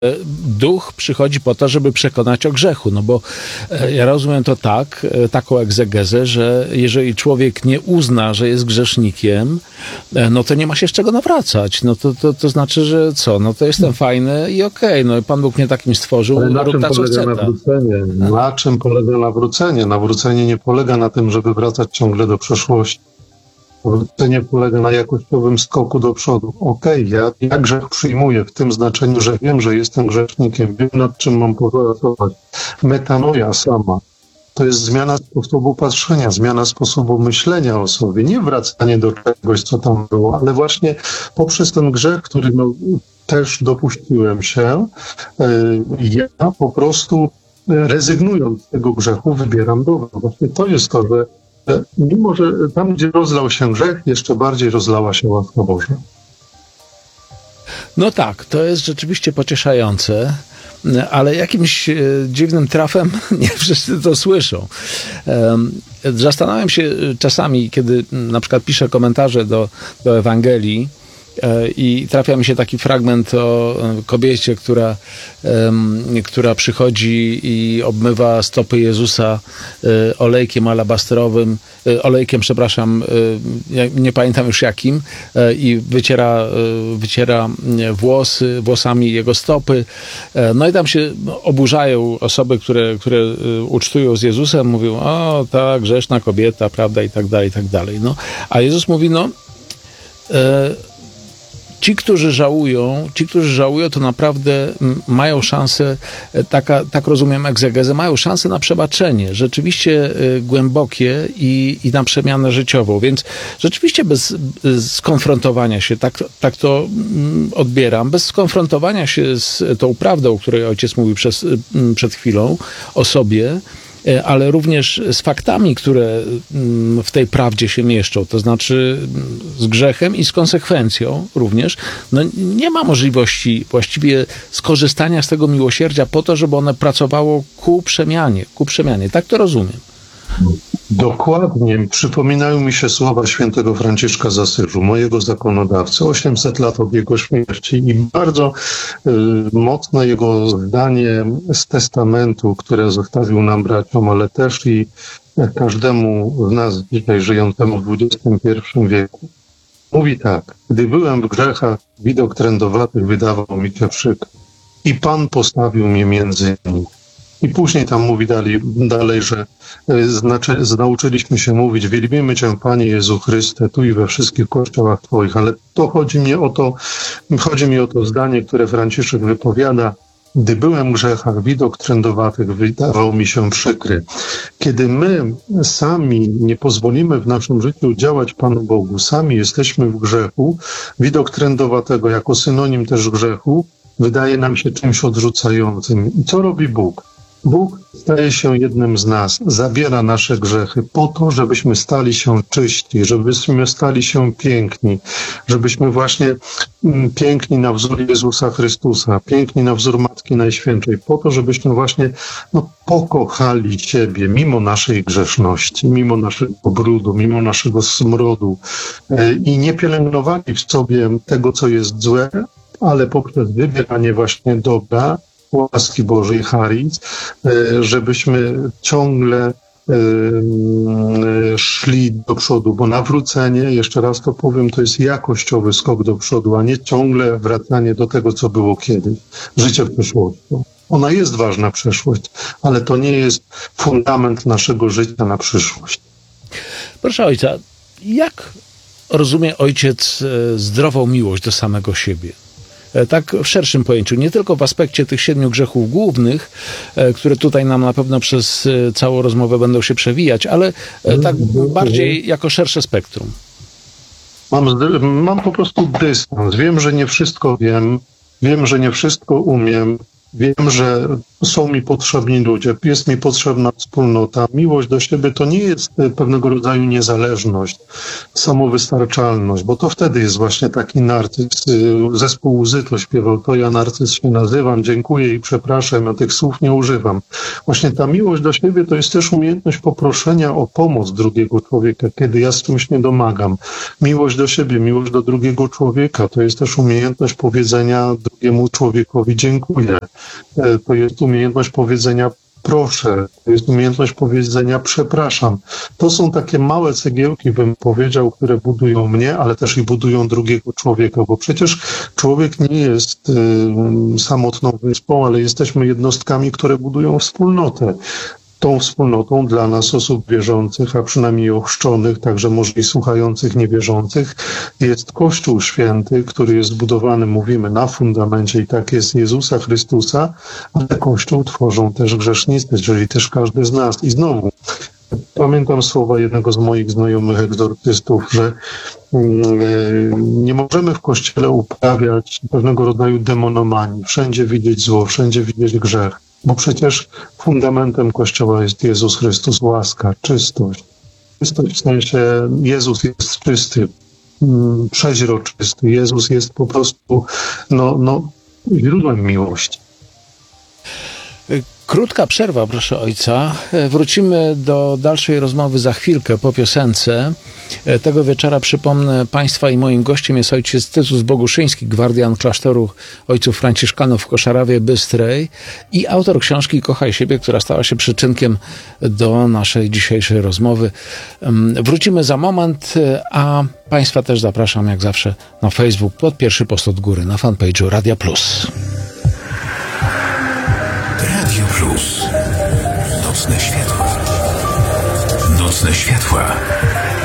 Duch przychodzi po to, żeby przekonać o grzechu, no bo ja rozumiem to tak, taką egzegezę, że jeżeli człowiek nie uzna, że jest grzesznikiem, no to nie ma się z czego nawracać. No to znaczy, że co? No to jestem fajny i okej, no Pan Bóg mnie takim stworzył. Ale na czym polega nawrócenie? Na czym polega nawrócenie? Nawrócenie nie polega na tym, żeby wracać ciągle do przeszłości. Nawrócenie polega na jakościowym skoku do przodu. Ja grzech przyjmuję w tym znaczeniu, że wiem, że jestem grzesznikiem, wiem, nad czym mam popracować. Metanoja sama to jest zmiana sposobu patrzenia, zmiana sposobu myślenia o sobie, nie wracanie do czegoś, co tam było, ale właśnie poprzez ten grzech, który też dopuściłem się, ja po prostu rezygnując z tego grzechu wybieram dobro. Właśnie to jest to, że mimo, że tam, gdzie rozlał się grzech, jeszcze bardziej rozlała się łaska Boża. No tak, to jest rzeczywiście pocieszające, ale jakimś dziwnym trafem nie wszyscy to słyszą. Zastanawiam się czasami, kiedy na przykład piszę komentarze do Ewangelii, i trafia mi się taki fragment o kobiecie, która przychodzi i obmywa stopy Jezusa olejkiem alabastrowym, nie pamiętam już jakim, i wyciera włosami jego stopy. No i tam się oburzają osoby, które ucztują z Jezusem, mówią, o ta grzeszna kobieta, prawda, i tak dalej, i tak dalej. No, a Jezus mówi, ci, którzy żałują, to naprawdę mają szansę, tak rozumiem egzegezę, mają szansę na przebaczenie, rzeczywiście głębokie i na przemianę życiową. Więc rzeczywiście bez skonfrontowania się, tak to odbieram, bez skonfrontowania się z tą prawdą, o której ojciec mówił przed chwilą o sobie, ale również z faktami, które w tej prawdzie się mieszczą, to znaczy z grzechem i z konsekwencją również, no nie ma możliwości właściwie skorzystania z tego miłosierdzia po to, żeby one pracowało ku przemianie. Tak to rozumiem. Dokładnie. Przypominają mi się słowa świętego Franciszka z Asyżu, mojego zakonodawcy, 800 lat od jego śmierci, i bardzo mocne jego zdanie z testamentu, które zostawił nam braciom, ale też i każdemu z nas dzisiaj żyjącemu w XXI wieku. Mówi tak: gdy byłem w grzechach, widok trędowatych wydawał mi się przykry i Pan postawił mnie między nimi. I później tam mówi dalej, że nauczyliśmy się mówić: wielbimy Cię, Panie Jezu Chryste, tu i we wszystkich kościołach Twoich. Ale to chodzi mi o to zdanie, które Franciszek wypowiada: gdy byłem w grzechach, widok trędowatych wydawał mi się przykry. Kiedy my sami nie pozwolimy w naszym życiu działać Panu Bogu, sami jesteśmy w grzechu, widok trędowatego jako synonim też grzechu wydaje nam się czymś odrzucającym. I co robi Bóg? Bóg staje się jednym z nas, zabiera nasze grzechy po to, żebyśmy stali się czyści, żebyśmy stali się piękni, żebyśmy właśnie piękni na wzór Jezusa Chrystusa, piękni na wzór Matki Najświętszej, po to, żebyśmy właśnie pokochali siebie mimo naszej grzeszności, mimo naszego brudu, mimo naszego smrodu i nie pielęgnowali w sobie tego, co jest złe, ale poprzez wybieranie właśnie dobra, łaski Bożej, charyz, żebyśmy ciągle szli do przodu, bo nawrócenie, jeszcze raz to powiem, to jest jakościowy skok do przodu, a nie ciągle wracanie do tego, co było kiedyś. Życie przeszłością. Ona jest ważna, przeszłość, ale to nie jest fundament naszego życia na przyszłość. Proszę ojca, jak rozumie ojciec zdrową miłość do samego siebie? Tak w szerszym pojęciu, nie tylko w aspekcie tych 7 grzechów głównych, które tutaj nam na pewno przez całą rozmowę będą się przewijać, ale tak bardziej jako szersze spektrum. Mam po prostu dystans. Wiem, że nie wszystko wiem, że nie wszystko umiem, Wiem, że są mi potrzebni ludzie, jest mi potrzebna wspólnota. Miłość do siebie to nie jest pewnego rodzaju niezależność, samowystarczalność, bo to wtedy jest właśnie taki narcyz. Zespół Łzy to śpiewał, to ja narcyz się nazywam, dziękuję i przepraszam, ja tych słów nie używam. Właśnie ta miłość do siebie to jest też umiejętność poproszenia o pomoc drugiego człowieka, kiedy ja z czymś nie domagam. Miłość do siebie, miłość do drugiego człowieka to jest też umiejętność powiedzenia drugiemu człowiekowi dziękuję. To jest umiejętność powiedzenia proszę, to jest umiejętność powiedzenia przepraszam. To są takie małe cegiełki, bym powiedział, które budują mnie, ale też i budują drugiego człowieka, bo przecież człowiek nie jest samotną wyspą, ale jesteśmy jednostkami, które budują wspólnotę. Tą wspólnotą dla nas, osób wierzących, a przynajmniej ochrzczonych, także może i słuchających niewierzących, jest Kościół Święty, który jest zbudowany, mówimy, na fundamencie i tak jest Jezusa Chrystusa, ale Kościół tworzą też grzesznicy, czyli też każdy z nas. I znowu, pamiętam słowa jednego z moich znajomych egzorcystów, że nie możemy w Kościele uprawiać pewnego rodzaju demonomanii, wszędzie widzieć zło, wszędzie widzieć grzech. Bo przecież fundamentem Kościoła jest Jezus Chrystus, łaska, czystość. Czystość w sensie Jezus jest czysty, przeźroczysty. Jezus jest po prostu źródłem miłości. Krótka przerwa, proszę ojca. Wrócimy do dalszej rozmowy za chwilkę po piosence. Tego wieczora, przypomnę, państwa i moim gościem jest ojciec Tytus Boguszyński, gwardian klasztoru ojców franciszkanów w Koszarawie Bystrej i autor książki Kochaj siebie, która stała się przyczynkiem do naszej dzisiejszej rozmowy. Wrócimy za moment, a państwa też zapraszam jak zawsze na Facebook pod pierwszy post od góry, na fanpage'u Radia Plus. Radio Plus. Nocne światła. Nocne światła.